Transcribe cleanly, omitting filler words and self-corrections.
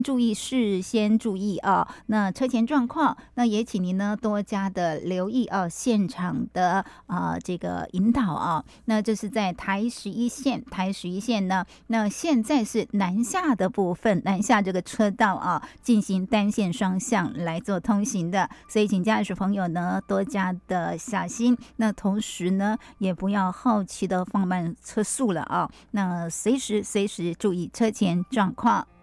注意事先注意啊，那车前状况，那也请您呢多加的留意啊，现场的这个引导啊。那这是在台11线呢，那现在是南下的部分，南下这个车道啊，进行单线双向来做通行的，所以请驾驶朋友呢多加的小心。那同时呢，也不要好奇的放慢车速了啊，那随时注意车前状况。